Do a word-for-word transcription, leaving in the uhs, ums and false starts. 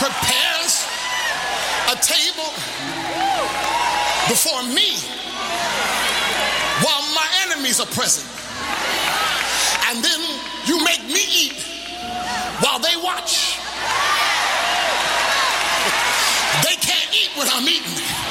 prepares a table before me while my enemies are present. And then you make me eat while they watch. They can't eat when I'm eating.